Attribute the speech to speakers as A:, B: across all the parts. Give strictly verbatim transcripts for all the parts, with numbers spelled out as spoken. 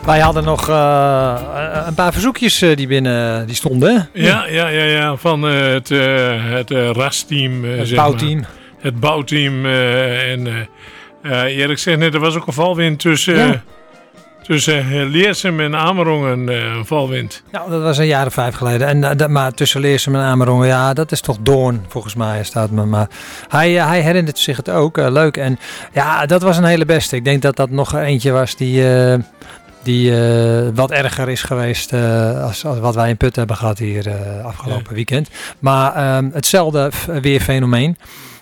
A: Wij hadden nog uh, een paar verzoekjes uh, die binnen die stonden.
B: Ja, ja, ja, ja. Van uh, het, uh, het uh, rasteam. Uh,
A: het
B: zeg
A: bouwteam.
B: Maar. Het bouwteam. Uh, en uh, uh, Erik zegt net, er was ook een valwind tussen... Ja. Uh, Tussen uh, Leersum en Amerongen uh, een valwind.
A: Ja, dat was een jaar of vijf geleden. En, uh, dat, maar tussen Leersum en Amerongen, ja, dat is toch Doorn, volgens mij staat me. Maar hij, uh, hij herinnert zich het ook. Uh, leuk. En ja, dat was een hele beste. Ik denk dat dat nog eentje was die, uh, die uh, wat erger is geweest uh, als, als wat wij in Putten hebben gehad hier uh, afgelopen ja. weekend. Maar um, hetzelfde weerfenomeen.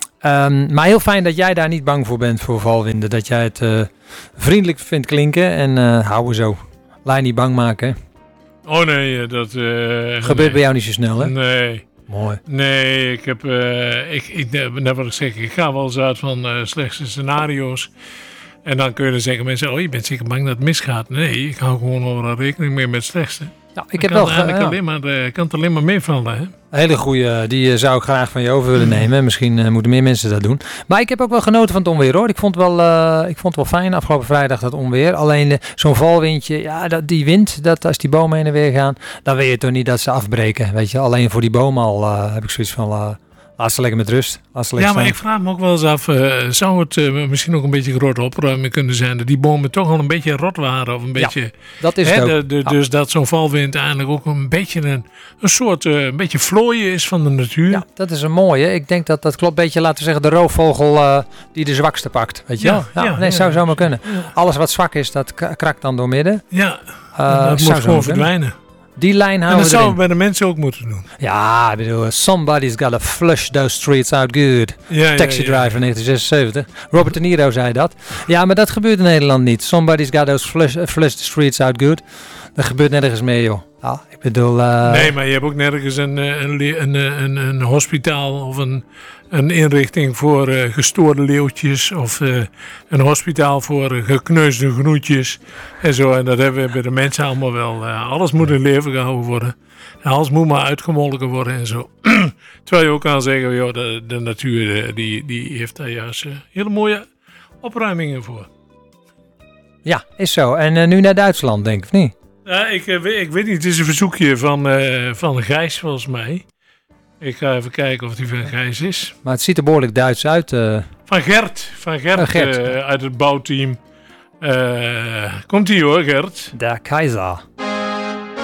A: Um, maar heel fijn dat jij daar niet bang voor bent voor valwinden. Dat jij het uh, vriendelijk vindt klinken en uh, houden zo. Laat je niet bang maken.
B: Oh nee, dat... Uh,
A: gebeurt
B: nee.
A: bij jou niet zo snel, hè?
B: Nee.
A: Mooi.
B: Nee, ik heb... Uh, ik, ik, net wat ik zeg, ik ga wel eens uit van uh, slechtste scenario's. En dan kun je zeggen mensen, oh je bent zeker bang dat het misgaat. Nee, ik hou gewoon over rekening mee met het slechtste.
A: Nou, ik heb kan, wel
B: uh, ja. alleen maar, uh, kan het alleen maar meevallen, hè?
A: Een hele goeie, die uh, zou ik graag van je over willen nemen. Misschien uh, moeten meer mensen dat doen. Maar ik heb ook wel genoten van het onweer, hoor. Ik vond het wel, uh, ik vond het wel fijn afgelopen vrijdag dat onweer. Alleen uh, zo'n valwindje, ja, dat, die wind, dat als die bomen heen en weer gaan, dan weet je toch niet dat ze afbreken, weet je. Alleen voor die bomen al uh, heb ik zoiets van... Uh, Laat ze lekker met rust. Laat ze
B: ja,
A: lekker
B: maar
A: staan.
B: ik vraag me ook wel eens af, uh, zou het uh, misschien ook een beetje grote opruiming kunnen zijn, dat die bomen toch al een beetje rot waren of een beetje...
A: Ja, dat is
B: hè,
A: het ook.
B: De, de, ja. Dus dat zo'n valwind eigenlijk ook een beetje een, een soort, uh, een beetje vlooien is van de natuur.
A: Ja, dat is een mooie. Ik denk dat dat klopt een beetje, laten we zeggen, de roofvogel uh, die de zwakste pakt. Weet je wel? Ja, ja, ja, nee, ja, zou zomaar ja. kunnen. Ja. Alles wat zwak is, dat krakt dan door midden.
B: Ja,
A: uh,
B: dat moet gewoon verdwijnen.
A: Die lijn houden
B: en dat zouden we
A: erin.
B: bij de mensen ook moeten doen.
A: Ja, ik bedoel, somebody's gotta flush those streets out good.
B: Ja,
A: Taxi
B: ja, ja.
A: Driver negentien zesenzeventig. Robert De Niro zei dat. Ja, maar dat gebeurt in Nederland niet. Somebody's gotta flush, flush the streets out good. Dat gebeurt nergens meer, joh. Ja, ik bedoel... Uh...
B: Nee, maar je hebt ook nergens een, een, een, een, een hospitaal of een, een inrichting voor uh, gestoorde leeuwtjes of uh, een hospitaal voor uh, gekneusde genoetjes en zo. En dat hebben we bij de mensen allemaal wel. Uh, alles moet in leven gehouden worden. En alles moet maar uitgemolken worden en zo. Terwijl je ook kan zeggen, joh, de, de natuur die, die heeft daar juist uh, hele mooie opruimingen voor.
A: Ja, is zo. En uh, nu naar Duitsland, denk ik, of niet?
B: Ja, ik, uh, ik weet niet. Het is een verzoekje van, uh, van Gijs, volgens mij. Ik ga even kijken of die van Gijs is.
A: Maar het ziet er behoorlijk Duits uit. Uh...
B: Van Gert. Van Gert,
A: uh, Gert.
B: Uh, uit het bouwteam. Uh, komt ie hoor, Gert.
A: Der Keizer.